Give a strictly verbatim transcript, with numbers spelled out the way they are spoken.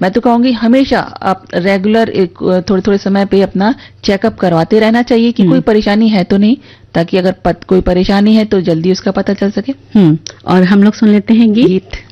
मैं तो कहूंगी हमेशा आप रेगुलर एक थोड़े थोड़े समय पे अपना चेकअप करवाते रहना चाहिए कि कोई परेशानी है तो नहीं, ताकि अगर पत, कोई परेशानी है तो जल्दी उसका पता चल सके। हम्म और हम लोग सुन लेते हैं गीत। गीत